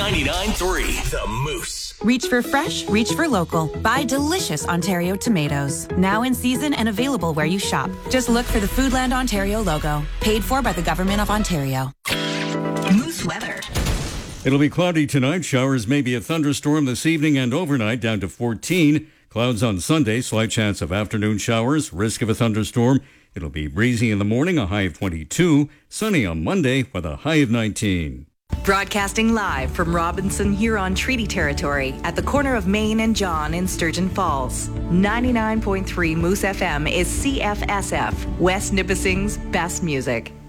99.3 The Moose. Reach for fresh, reach for local. Buy delicious Ontario tomatoes. Now in season and available where you shop. Just look for the Foodland Ontario logo. Paid for by the Government of Ontario. Moose weather. It'll be cloudy tonight. Showers, maybe a thunderstorm this evening and overnight, down to 14. Clouds on Sunday, slight chance of afternoon showers, risk of a thunderstorm. It'll be breezy in the morning, a high of 22. Sunny on Monday with a high of 19. Broadcasting live from Robinson Huron Treaty Territory at the corner of Main and John in Sturgeon Falls. 99.3 Moose FM is CFSF, West Nipissing's best music.